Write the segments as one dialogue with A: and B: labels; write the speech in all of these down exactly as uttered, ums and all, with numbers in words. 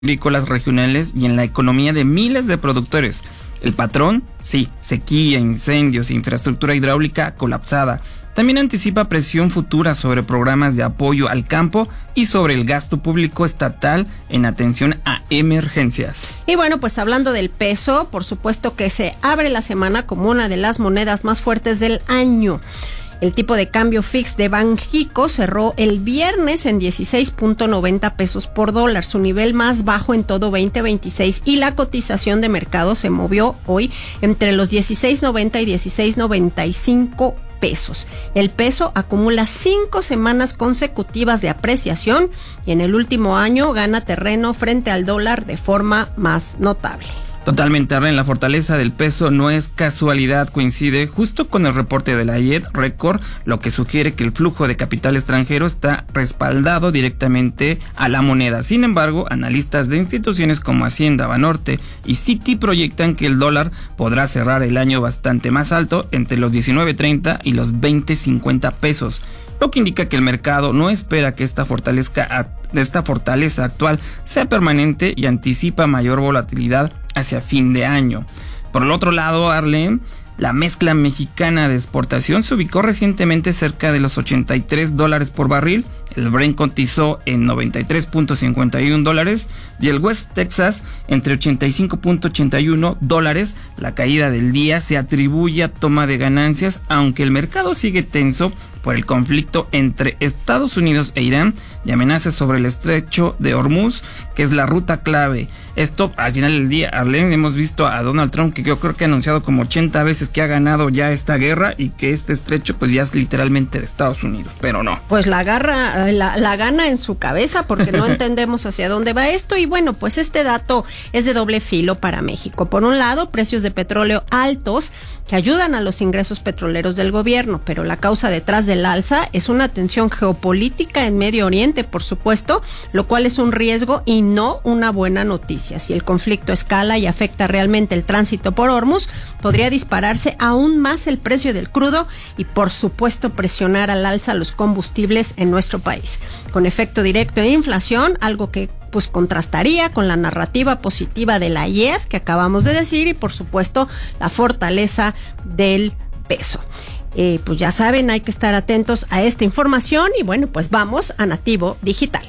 A: agrícolas regionales y en la economía de miles de productores. El patrón, sí, sequía, incendios, infraestructura hidráulica colapsada. También anticipa presión futura sobre programas de apoyo al campo y sobre el gasto público estatal en atención a emergencias.
B: Y bueno, pues hablando del peso, por supuesto que se abre la semana como una de las monedas más fuertes del año. El tipo de cambio fix de Banxico cerró el viernes en dieciséis punto noventa pesos por dólar, su nivel más bajo en todo veinte veintiséis, y la cotización de mercado se movió hoy entre los dieciséis noventa y dieciséis noventa y cinco pesos. El peso acumula cinco semanas consecutivas de apreciación y en el último año gana terreno frente al dólar de forma más notable.
A: Totalmente, Arlen, la fortaleza del peso no es casualidad, coincide justo con el reporte de la I E D Record, lo que sugiere que el flujo de capital extranjero está respaldado directamente a la moneda. Sin embargo, analistas de instituciones como Hacienda, Banorte y Citi proyectan que el dólar podrá cerrar el año bastante más alto, entre los diecinueve treinta y los veinte cincuenta pesos, lo que indica que el mercado no espera que esta fortaleza, esta fortaleza actual sea permanente y anticipa mayor volatilidad hacia fin de año. Por el otro lado, Arlen, la mezcla mexicana de exportación se ubicó recientemente cerca de los ochenta y tres dólares por barril, el Brent cotizó en noventa y tres punto cincuenta y uno dólares y el West Texas entre ochenta y cinco punto ochenta y uno dólares. La caída del día se atribuye a toma de ganancias, aunque el mercado sigue tenso por el conflicto entre Estados Unidos e Irán y amenazas sobre el estrecho de Hormuz, que es la ruta clave. Esto, al final del día, Arlene, hemos visto a Donald Trump, que yo creo que ha anunciado como ochenta veces que ha ganado ya esta guerra y que este estrecho pues ya es literalmente de Estados Unidos, pero no.
B: Pues la agarra, la, la gana en su cabeza porque no entendemos hacia dónde va esto y bueno, pues este dato es de doble filo para México. Por un lado, precios de petróleo altos que ayudan a los ingresos petroleros del gobierno, pero la causa detrás del alza es una tensión geopolítica en Medio Oriente, por supuesto, lo cual es un riesgo y no una buena noticia. Si el conflicto escala y afecta realmente el tránsito por Hormuz, podría dispararse aún más el precio del crudo y, por supuesto, presionar al alza los combustibles en nuestro país, con efecto directo en inflación, algo que pues contrastaría con la narrativa positiva de la I E D que acabamos de decir y, por supuesto, la fortaleza del peso. Eh, pues ya saben, hay que estar atentos a esta información y bueno, pues vamos a Nativo Digital.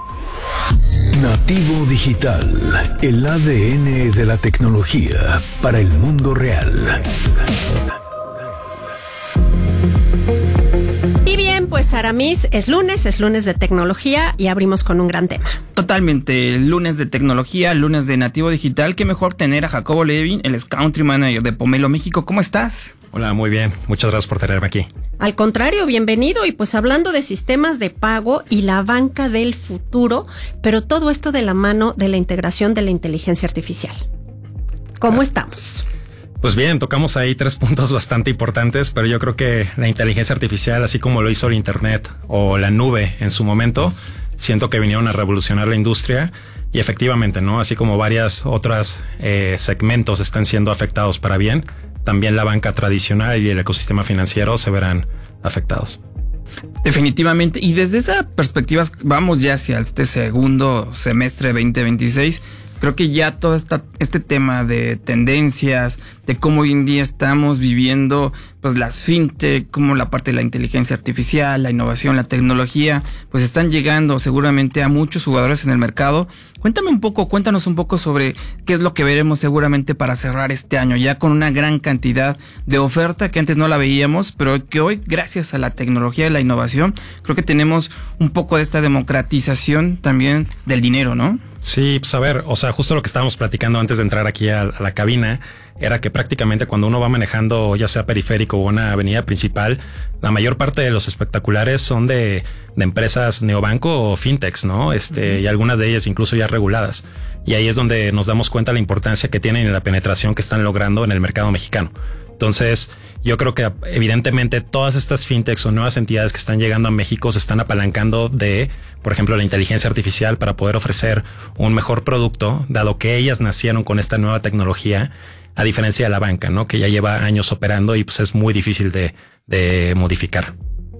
C: Nativo Digital, el A D N de la tecnología para el mundo real.
B: Y bien, pues Aramis, es lunes, es lunes de tecnología y abrimos con un gran tema.
A: Totalmente, el lunes de tecnología, el lunes de Nativo Digital. Qué mejor tener a Jacobo Levin, el Country Manager de Pomelo México. ¿Cómo estás?
D: Hola, muy bien. Muchas gracias por tenerme aquí.
B: Al contrario, bienvenido. Y pues hablando de sistemas de pago y la banca del futuro, pero todo esto de la mano de la integración de la inteligencia artificial. ¿Cómo ah. estamos?
D: Pues bien, tocamos ahí tres puntos bastante importantes, pero yo creo que la inteligencia artificial, así como lo hizo el Internet o la nube en su momento, siento que vinieron a revolucionar la industria y efectivamente, ¿no? Así como varias otras eh, segmentos están siendo afectados para bien, también la banca tradicional y el ecosistema financiero se verán afectados.
A: Definitivamente, y desde esa perspectiva vamos ya hacia este segundo semestre veinte veintiséis. Creo que ya todo esta, este tema de tendencias, de cómo hoy en día estamos viviendo pues las fintech, como la parte de la inteligencia artificial, la innovación, la tecnología, pues están llegando seguramente a muchos jugadores en el mercado. Cuéntame un poco, cuéntanos un poco sobre qué es lo que veremos seguramente para cerrar este año, ya con una gran cantidad de oferta que antes no la veíamos, pero que hoy, gracias a la tecnología y la innovación, creo que tenemos un poco de esta democratización también del dinero, ¿no?
D: Sí, pues a ver, o sea, justo lo que estábamos platicando antes de entrar aquí a, a la cabina era que prácticamente cuando uno va manejando ya sea periférico o una avenida principal, la mayor parte de los espectaculares son de, de empresas neobanco o fintechs, ¿no? Este, uh-huh. Y algunas de ellas incluso ya reguladas. Y ahí es donde nos damos cuenta de la importancia que tienen y la penetración que están logrando en el mercado mexicano. Entonces, yo creo que evidentemente todas estas fintechs o nuevas entidades que están llegando a México se están apalancando de, por ejemplo, la inteligencia artificial para poder ofrecer un mejor producto, dado que ellas nacieron con esta nueva tecnología, a diferencia de la banca, ¿no? Que ya lleva años operando y pues es muy difícil de, de modificar.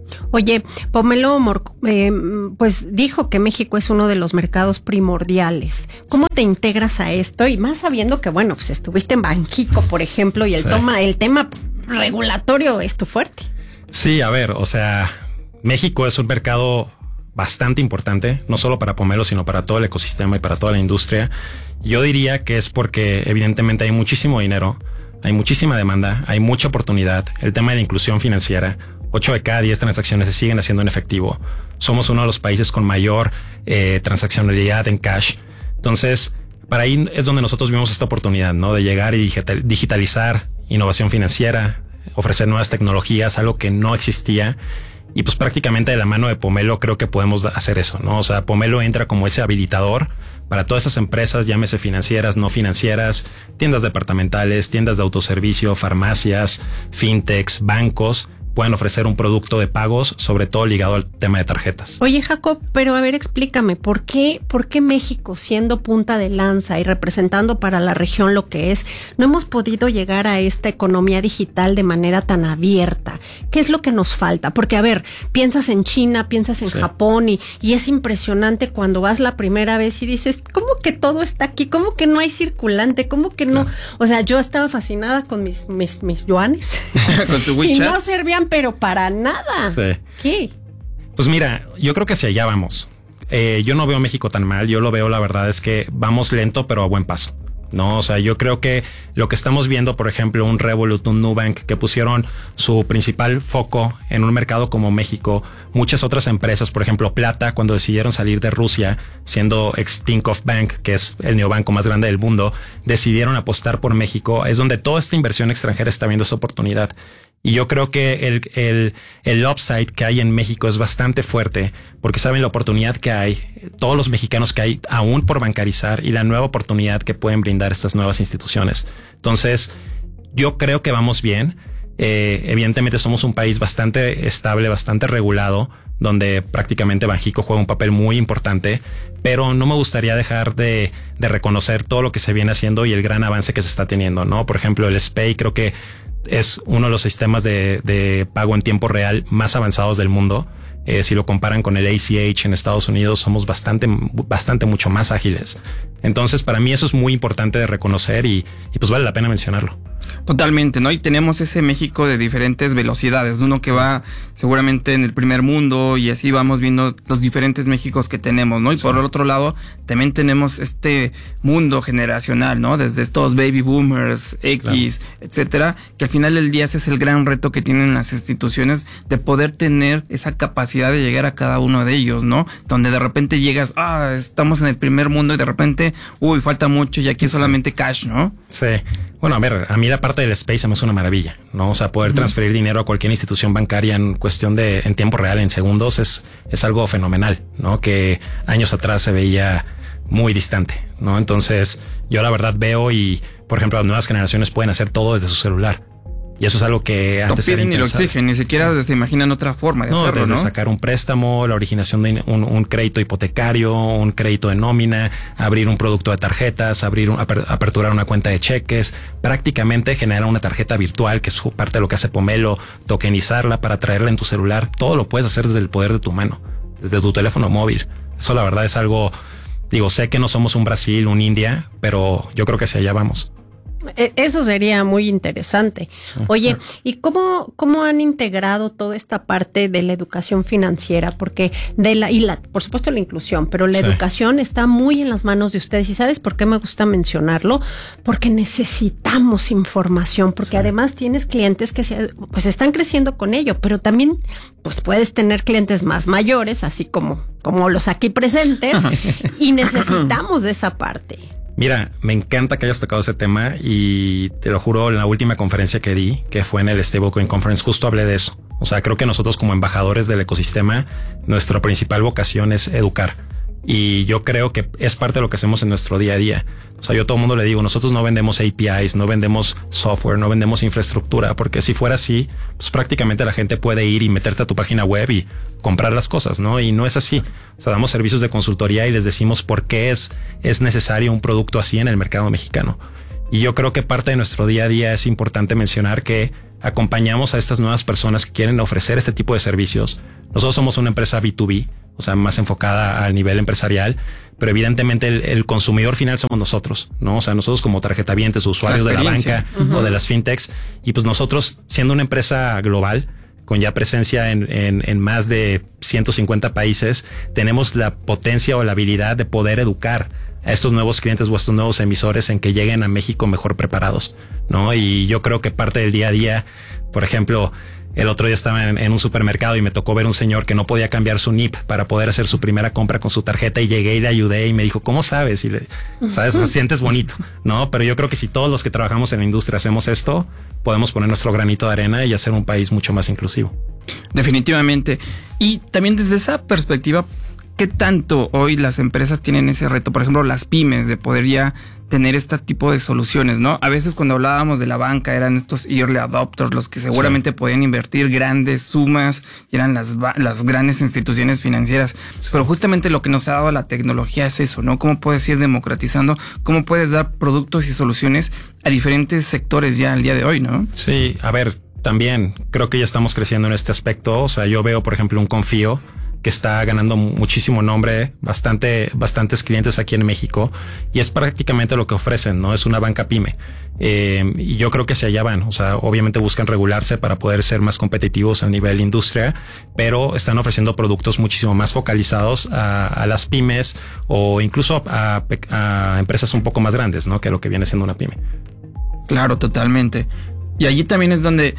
B: Oye, Pomelo eh, pues dijo que México es uno de los mercados primordiales. ¿Cómo te integras a esto? Y más sabiendo que, bueno, pues estuviste en Banxico, por ejemplo, y el, sí. toma, el tema regulatorio es tu fuerte.
D: Sí, a ver, o sea, México es un mercado bastante importante, no solo para Pomelo, sino para todo el ecosistema y para toda la industria. Yo diría que es porque evidentemente hay muchísimo dinero, hay muchísima demanda, hay mucha oportunidad, el tema de la inclusión financiera. ocho de cada diez transacciones se siguen haciendo en efectivo. Somos uno de los países con mayor eh, transaccionalidad en cash. Entonces, para ahí es donde nosotros vimos esta oportunidad, ¿no? De llegar y digital, digitalizar innovación financiera, ofrecer nuevas tecnologías, algo que no existía. Y pues prácticamente de la mano de Pomelo creo que podemos hacer eso, ¿no? O sea, Pomelo entra como ese habilitador para todas esas empresas, llámese financieras, no financieras, tiendas departamentales, tiendas de autoservicio, farmacias, fintechs, bancos, pueden ofrecer un producto de pagos, sobre todo ligado al tema de tarjetas.
B: Oye, Jacob, pero a ver, explícame, ¿por qué, por qué México, siendo punta de lanza y representando para la región lo que es, no hemos podido llegar a esta economía digital de manera tan abierta? ¿Qué es lo que nos falta? Porque, a ver, piensas en China, piensas en sí. Japón y, y es impresionante cuando vas la primera vez y dices, ¿cómo que todo está aquí? ¿Cómo que no hay circulante? ¿Cómo que no? Claro. O sea, yo estaba fascinada con mis, mis, mis yuanes.
A: Con tu WeChat.
B: Y no servían pero para nada.
D: Sí.
B: ¿Qué?
D: Pues mira, yo creo que hacia allá vamos. Eh, yo no veo México tan mal. Yo lo veo, la verdad es que vamos lento, pero a buen paso. No, o sea, yo creo que lo que estamos viendo, por ejemplo, un Revolut, un Nubank, que pusieron su principal foco en un mercado como México, muchas otras empresas, por ejemplo, Plata, cuando decidieron salir de Rusia, siendo ex Tinkoff Bank, que es el neobanco más grande del mundo, decidieron apostar por México. Es donde toda esta inversión extranjera está viendo esa oportunidad. Y yo creo que el, el, el upside que hay en México es bastante fuerte porque saben la oportunidad que hay, todos los mexicanos que hay aún por bancarizar y la nueva oportunidad que pueden brindar estas nuevas instituciones. Entonces, yo creo que vamos bien. Eh, evidentemente somos un país bastante estable, bastante regulado, donde prácticamente Banxico juega un papel muy importante, pero no me gustaría dejar de, de reconocer todo lo que se viene haciendo y el gran avance que se está teniendo, ¿no? Por ejemplo, el S P A Y creo que es uno de los sistemas de, de pago en tiempo real más avanzados del mundo. Eh, si lo comparan con el A C H en Estados Unidos, somos bastante, bastante mucho más ágiles. Entonces, para mí eso es muy importante de reconocer y, y pues vale la pena mencionarlo.
A: Totalmente, ¿no? Y tenemos ese México de diferentes velocidades, uno que va seguramente en el primer mundo y así vamos viendo los diferentes Méxicos que tenemos, ¿no? Y sí. Por otro lado, también tenemos este mundo generacional, ¿no? Desde estos baby boomers, X, claro. etcétera, que al final del día ese es el gran reto que tienen las instituciones de poder tener esa capacidad de llegar a cada uno de ellos, ¿no? Donde de repente llegas, ah, estamos en el primer mundo y de repente, uy, falta mucho y aquí es solamente cash, ¿no?
D: Sí. Bueno, a ver, a mí la parte del Space me es una maravilla, ¿no? O sea, poder transferir dinero a cualquier institución bancaria en cuestión de, en tiempo real, en segundos, es, es algo fenomenal, ¿no? Que años atrás se veía muy distante, ¿no? Entonces, yo la verdad veo y, por ejemplo, las nuevas generaciones pueden hacer todo desde su celular. Y eso es algo que antes
A: era impensable. No piden ni lo exigen, ni siquiera se imaginan otra forma de
D: no,
A: hacerlo,
D: desde
A: ¿no?
D: sacar un préstamo, la originación de un, un crédito hipotecario, un crédito de nómina, abrir un producto de tarjetas, abrir un, aperturar una cuenta de cheques, prácticamente generar una tarjeta virtual, que es parte de lo que hace Pomelo, tokenizarla para traerla en tu celular. Todo lo puedes hacer desde el poder de tu mano, desde tu teléfono móvil. Eso la verdad es algo, digo, sé que no somos un Brasil, un India, pero yo creo que hacia allá vamos.
B: Eso sería muy interesante. Oye, ¿y cómo, cómo han integrado toda esta parte de la educación financiera? Porque de la, y la, por supuesto la inclusión, pero la sí. educación está muy en las manos de ustedes. ¿Y sabes por qué me gusta mencionarlo? Porque necesitamos información, porque sí. además tienes clientes que se, pues están creciendo con ello, pero también pues puedes tener clientes más mayores, así como, como los aquí presentes, y necesitamos de esa parte.
D: Mira, me encanta que hayas tocado ese tema y te lo juro, en la última conferencia que di, que fue en el Stablecoin Conference, justo hablé de eso. O sea, creo que nosotros como embajadores del ecosistema, nuestra principal vocación es educar. Y yo creo que es parte de lo que hacemos en nuestro día a día. O sea, yo a todo el mundo le digo, nosotros no vendemos A P Is, no vendemos software, no vendemos infraestructura, porque si fuera así, pues prácticamente la gente puede ir y meterse a tu página web y comprar las cosas, ¿no? Y no es así. O sea, damos servicios de consultoría y les decimos por qué es, es necesario un producto así en el mercado mexicano. Y yo creo que parte de nuestro día a día es importante mencionar que acompañamos a estas nuevas personas que quieren ofrecer este tipo de servicios. Nosotros somos una empresa B dos B, o sea, más enfocada al nivel empresarial, pero evidentemente el, el consumidor final somos nosotros, ¿no? O sea, nosotros como tarjetavientes, usuarios de la banca uh-huh. o de las fintechs, y pues nosotros siendo una empresa global, con ya presencia en, en, en más de ciento cincuenta países, tenemos la potencia o la habilidad de poder educar a estos nuevos clientes o estos nuevos emisores en que lleguen a México mejor preparados, ¿no? Y yo creo que parte del día a día, por ejemplo, el otro día estaba en, en un supermercado y me tocó ver un señor que no podía cambiar su N I P para poder hacer su primera compra con su tarjeta, y llegué y le ayudé y me dijo, ¿cómo sabes? Y le, sabes, o sea, sientes bonito, ¿no? Pero yo creo que si todos los que trabajamos en la industria hacemos esto, podemos poner nuestro granito de arena y hacer un país mucho más inclusivo.
A: Definitivamente. Y también desde esa perspectiva, ¿qué tanto hoy las empresas tienen ese reto? Por ejemplo, las pymes, de poder ya tener este tipo de soluciones, ¿no? A veces cuando hablábamos de la banca eran estos early adopters los que seguramente sí. podían invertir grandes sumas y eran las, las grandes instituciones financieras. Sí. Pero justamente lo que nos ha dado la tecnología es eso, ¿no? Cómo puedes ir democratizando, cómo puedes dar productos y soluciones a diferentes sectores ya al día de hoy, ¿no?
D: Sí, a ver, también creo que ya estamos creciendo en este aspecto. O sea, yo veo, por ejemplo, un Confío que está ganando muchísimo nombre, bastante, bastantes clientes aquí en México, y es prácticamente lo que ofrecen, ¿no? Es una banca pyme. Eh, y yo creo que hacia allá van. O sea, obviamente buscan regularse para poder ser más competitivos a nivel industria, pero están ofreciendo productos muchísimo más focalizados a, a las pymes o incluso a, a, a empresas un poco más grandes, ¿no? Que lo que viene siendo una pyme.
A: Claro, totalmente. Y allí también es donde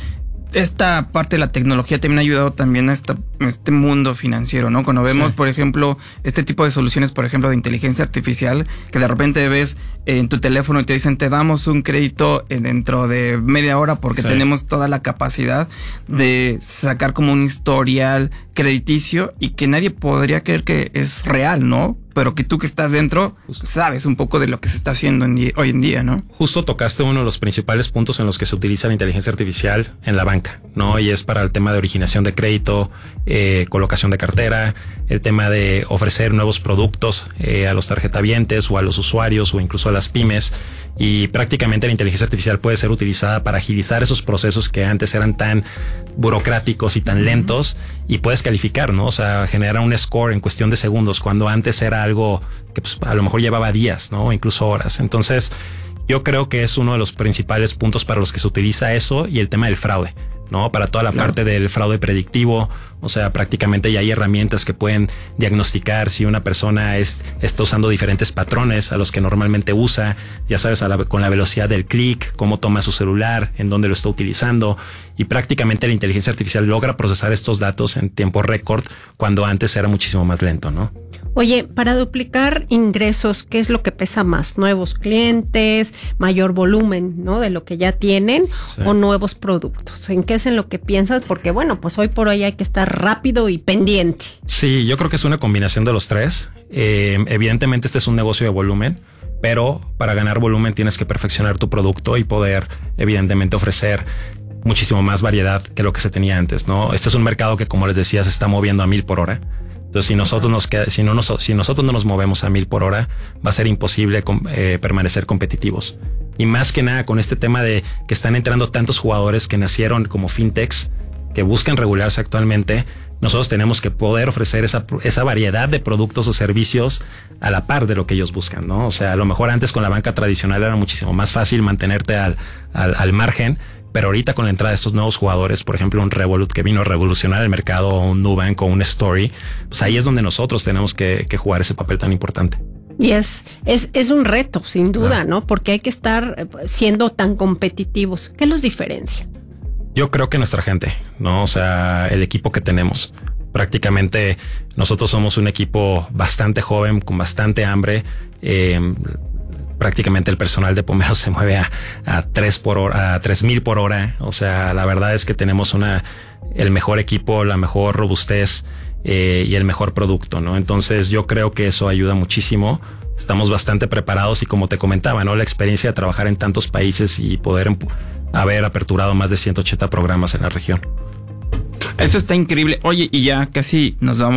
A: esta parte de la tecnología también ha ayudado también a esta, este mundo financiero, ¿no? Cuando vemos, sí. por ejemplo, este tipo de soluciones, por ejemplo, de inteligencia artificial, que de repente ves en tu teléfono y te dicen, te damos un crédito dentro de media hora porque sí. tenemos toda la capacidad de sacar como un historial crediticio y que nadie podría creer que es real, ¿no? Pero que tú que estás dentro sabes un poco de lo que se está haciendo en día, hoy en día, ¿no?
D: Justo tocaste uno de los principales puntos en los que se utiliza la inteligencia artificial en la banca, ¿no? Y es para el tema de originación de crédito, eh, colocación de cartera, el tema de ofrecer nuevos productos eh, a los tarjetavientes o a los usuarios o incluso a las pymes. Y prácticamente la inteligencia artificial puede ser utilizada para agilizar esos procesos que antes eran tan burocráticos y tan lentos, y puedes calificar, ¿no? O sea, generar un score en cuestión de segundos, cuando antes era algo que pues, a lo mejor llevaba días, ¿no? O incluso horas. Entonces, yo creo que es uno de los principales puntos para los que se utiliza eso, y el tema del fraude, ¿no? Para toda la claro. parte del fraude predictivo. O sea, prácticamente ya hay herramientas que pueden diagnosticar si una persona es, está usando diferentes patrones a los que normalmente usa, ya sabes, a la, con la velocidad del clic, cómo toma su celular, en dónde lo está utilizando, y prácticamente la inteligencia artificial logra procesar estos datos en tiempo récord, cuando antes era muchísimo más lento, ¿no?
B: Oye, para duplicar ingresos, ¿qué es lo que pesa más? ¿Nuevos clientes, mayor volumen, ¿no? De lo que ya tienen, sí. o nuevos productos? ¿En qué es en lo que piensas? Porque bueno, pues hoy por hoy hay que estar rápido y pendiente.
D: Sí, yo creo que es una combinación de los tres. Eh, evidentemente este es un negocio de volumen, pero para ganar volumen tienes que perfeccionar tu producto y poder evidentemente ofrecer muchísimo más variedad que lo que se tenía antes, ¿no? Este es un mercado que, como les decía, se está moviendo a mil por hora. Entonces, si nosotros nos queda, si no nos, si nosotros no nos movemos a mil por hora, va a ser imposible eh, permanecer competitivos. Y más que nada con este tema de que están entrando tantos jugadores que nacieron como fintechs, que buscan regularse actualmente, nosotros tenemos que poder ofrecer esa, esa variedad de productos o servicios a la par de lo que ellos buscan, ¿no? O sea, a lo mejor antes con la banca tradicional era muchísimo más fácil mantenerte al, al, al margen, pero ahorita con la entrada de estos nuevos jugadores, por ejemplo, un Revolut que vino a revolucionar el mercado, o un Nubank o un Story, pues ahí es donde nosotros tenemos que, que jugar ese papel tan importante.
B: Y es, es, es un reto, sin duda, ah. ¿no? Porque hay que estar siendo tan competitivos. ¿Qué los diferencia?
D: Yo creo que nuestra gente, ¿no? O sea, el equipo que tenemos. Prácticamente nosotros somos un equipo bastante joven, con bastante hambre. Eh, prácticamente el personal de Pomero se mueve a, a tres por hora, a tres mil por hora. O sea, la verdad es que tenemos una, el mejor equipo, la mejor robustez eh, y el mejor producto, ¿no? Entonces yo creo que eso ayuda muchísimo. Estamos bastante preparados y, como te comentaba, ¿no? La experiencia de trabajar en tantos países y poder haber aperturado más de ciento ochenta programas en la región.
A: Esto está increíble. Oye, y ya casi nos vamos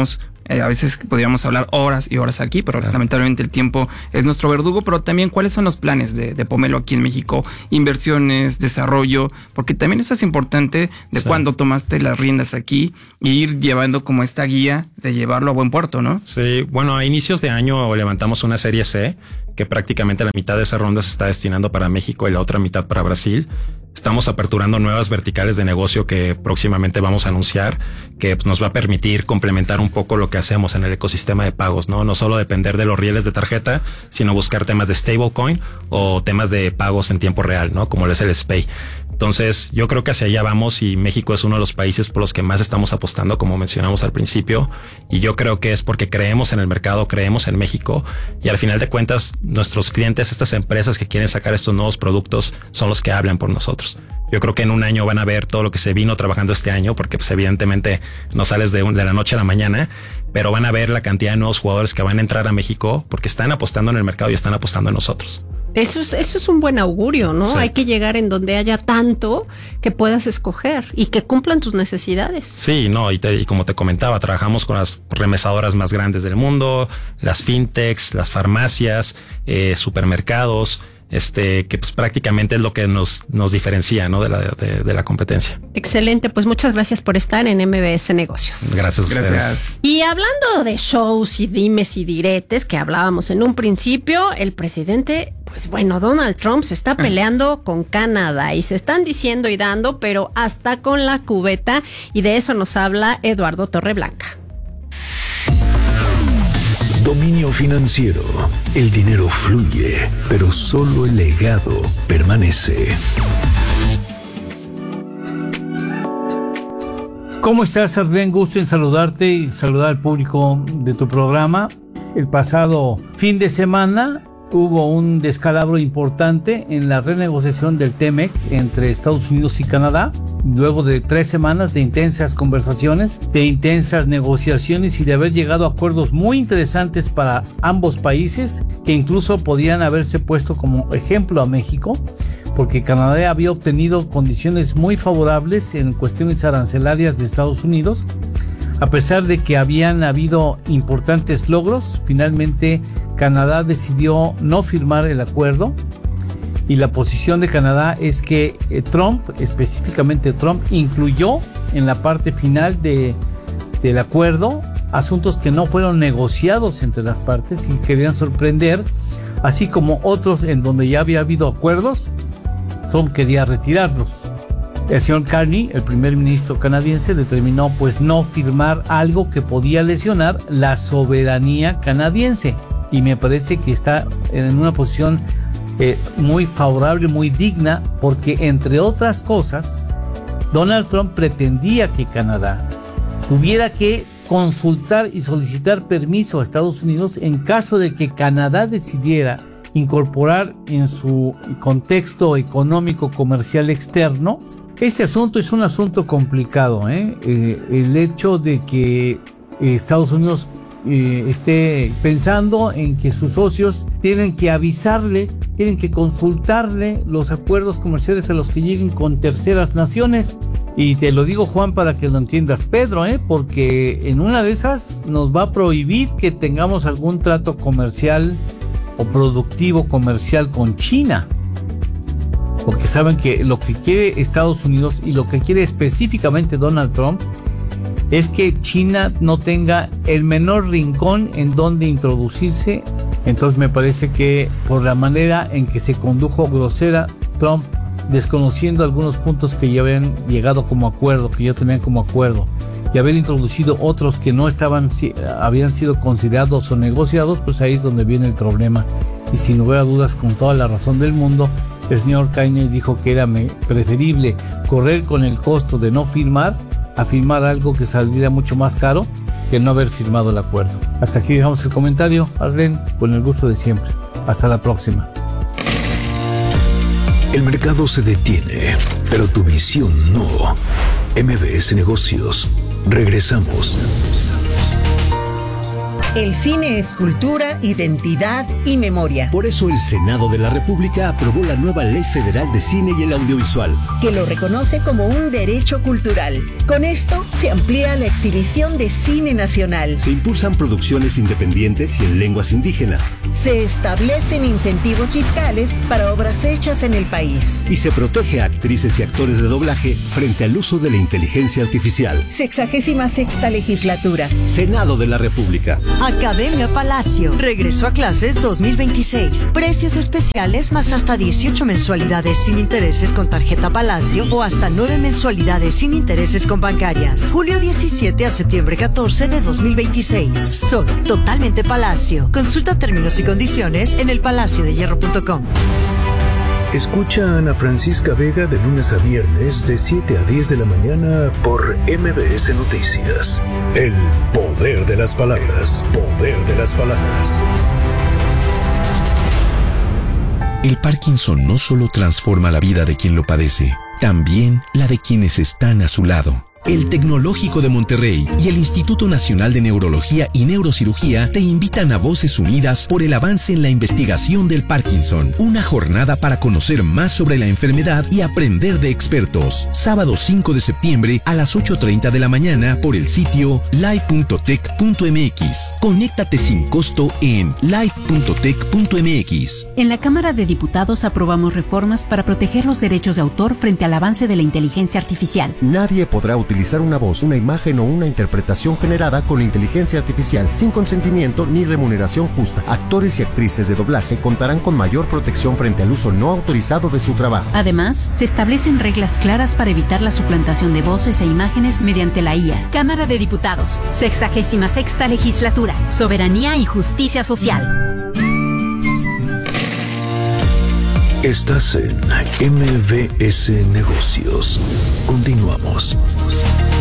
A: Eh, a veces podríamos hablar horas y horas aquí, pero claro, lamentablemente el tiempo es nuestro verdugo. Pero también, ¿cuáles son los planes de, de Pomelo aquí en México? Inversiones, desarrollo, porque también eso es importante de sí. cuando tomaste las riendas aquí y ir llevando como esta guía de llevarlo a buen puerto, ¿no?
D: Sí, bueno, a inicios de año levantamos una serie C, que prácticamente la mitad de esa ronda se está destinando para México y la otra mitad para Brasil. Estamos aperturando nuevas verticales de negocio que próximamente vamos a anunciar, que nos va a permitir complementar un poco lo que hacemos en el ecosistema de pagos, ¿no? No solo depender de los rieles de tarjeta, sino buscar temas de stablecoin o temas de pagos en tiempo real, ¿no? Como es el S P A Y. Entonces, yo creo que hacia allá vamos y México es uno de los países por los que más estamos apostando, como mencionamos al principio. Y yo creo que es porque creemos en el mercado, creemos en México y al final de cuentas, nuestros clientes, estas empresas que quieren sacar estos nuevos productos, son los que hablan por nosotros. Yo creo que en un año van a ver todo lo que se vino trabajando este año, porque pues evidentemente no sales de, un, de la noche a la mañana, pero van a ver la cantidad de nuevos jugadores que van a entrar a México porque están apostando en el mercado y están apostando en nosotros.
B: Eso es, eso es un buen augurio, ¿no? Sí. Hay que llegar en donde haya tanto que puedas escoger y que cumplan tus necesidades.
D: Sí, no, y, te, y como te comentaba, trabajamos con las remesadoras más grandes del mundo, las fintechs, las farmacias, eh, supermercados, este, que pues prácticamente es lo que nos, nos diferencia, ¿no? De la, de, de la competencia.
B: Excelente, pues muchas gracias por estar en M B S Negocios.
D: Gracias a
A: Gracias.
D: ustedes.
B: Y hablando de shows y dimes y diretes que hablábamos en un principio, el presidente, pues bueno, Donald Trump se está peleando con Canadá y se están diciendo y dando, pero hasta con la cubeta, y de eso nos habla Eduardo Torreblanca.
C: Dominio financiero. El dinero fluye, pero solo el legado permanece.
E: ¿Cómo estás, Arlen? Gusto en saludarte y saludar al público de tu programa. El pasado fin de semana hubo un descalabro importante en la renegociación del TEMEC entre Estados Unidos y Canadá, luego de tres semanas de intensas conversaciones, de intensas negociaciones y de haber llegado a acuerdos muy interesantes para ambos países, que incluso podían haberse puesto como ejemplo a México, porque Canadá había obtenido condiciones muy favorables en cuestiones arancelarias de Estados Unidos. A pesar de que habían habido importantes logros, finalmente Canadá decidió no firmar el acuerdo, y la posición de Canadá es que eh, Trump, específicamente Trump, incluyó en la parte final de, del acuerdo asuntos que no fueron negociados entre las partes y querían sorprender, así como otros en donde ya había habido acuerdos, Trump quería retirarlos. El señor Carney, el primer ministro canadiense, determinó pues no firmar algo que podía lesionar la soberanía canadiense, y me parece que está en una posición eh, muy favorable, muy digna, porque entre otras cosas Donald Trump pretendía que Canadá tuviera que consultar y solicitar permiso a Estados Unidos en caso de que Canadá decidiera incorporar en su contexto económico comercial externo. Este asunto es un asunto complicado, ¿eh? Eh, el hecho de que Estados Unidos eh, esté pensando en que sus socios tienen que avisarle, tienen que consultarle los acuerdos comerciales a los que lleguen con terceras naciones. Y te lo digo, Juan, para que lo entiendas, Pedro, ¿eh? Porque en una de esas nos va a prohibir que tengamos algún trato comercial o productivo comercial con China. Porque saben que lo que quiere Estados Unidos y lo que quiere específicamente Donald Trump es que China no tenga el menor rincón en donde introducirse. Entonces me parece que por la manera en que se condujo grosera Trump, desconociendo algunos puntos que ya habían llegado como acuerdo, que ya tenían como acuerdo, y haber introducido otros que no estaban, habían sido considerados o negociados, pues ahí es donde viene el problema. Y sin lugar a dudas, con toda la razón del mundo, el señor Carney dijo que era preferible correr con el costo de no firmar a firmar algo que saldría mucho más caro que no haber firmado el acuerdo. Hasta aquí dejamos el comentario, Arlen, con el gusto de siempre. Hasta la próxima.
C: El mercado se detiene, pero tu visión no. M B S Negocios. Regresamos.
F: El cine es cultura, identidad y memoria.
C: Por eso el Senado de la República aprobó la nueva Ley Federal de Cine y el Audiovisual,
F: que lo reconoce como un derecho cultural. Con esto se amplía la exhibición de cine nacional.
C: Se impulsan producciones independientes y en lenguas indígenas.
F: Se establecen incentivos fiscales para obras hechas en el país.
C: Y se protege a actrices y actores de doblaje frente al uso de la inteligencia artificial.
F: Sexagésima sexta legislatura.
C: Senado de la República.
G: Academia Palacio. Regreso a clases dos mil veintiséis. Precios especiales más hasta dieciocho mensualidades sin intereses con tarjeta Palacio o hasta nueve mensualidades sin intereses con bancarias. Julio diecisiete a septiembre catorce de dos mil veintiséis. Soy totalmente Palacio. Consulta términos y condiciones en el palacio de hierro punto com.
C: Escucha a Ana Francisca Vega de lunes a viernes de siete a diez de la mañana por M B S Noticias. El poder de las palabras. Poder de las palabras.
H: El Parkinson no solo transforma la vida de quien lo padece, también la de quienes están a su lado. El Tecnológico de Monterrey y el Instituto Nacional de Neurología y Neurocirugía te invitan a Voces Unidas por el avance en la investigación del Parkinson. Una jornada para conocer más sobre la enfermedad y aprender de expertos. Sábado cinco de septiembre a las ocho treinta de la mañana por el sitio live punto tech punto m x. Conéctate sin costo en live punto tech punto m x.
I: En la Cámara de Diputados aprobamos reformas para proteger los derechos de autor frente al avance de la inteligencia artificial.
J: Nadie podrá utilizar utilizar una voz, una imagen o una interpretación generada con inteligencia artificial sin consentimiento ni remuneración justa. Actores y actrices de doblaje contarán con mayor protección frente al uso no autorizado de su trabajo.
I: Además, se establecen reglas claras para evitar la suplantación de voces e imágenes mediante la I A. Cámara de Diputados, sexagésima sexta legislatura, soberanía y justicia social.
C: Estás en M B S Negocios. Continuamos.